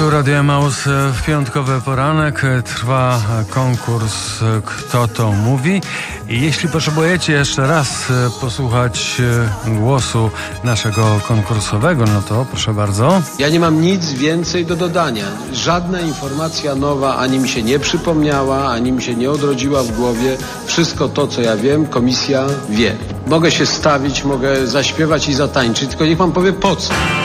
Tu Radio Emaus w piątkowy poranek. Trwa konkurs Kto to mówi? I jeśli potrzebujecie jeszcze raz posłuchać głosu naszego konkursowego, no to proszę bardzo. Ja nie mam nic więcej do dodania. Żadna informacja nowa ani mi się nie przypomniała, ani mi się nie odrodziła w głowie. Wszystko to, co ja wiem, komisja wie. Mogę się stawić, mogę zaśpiewać i zatańczyć, tylko niech pan powie po co.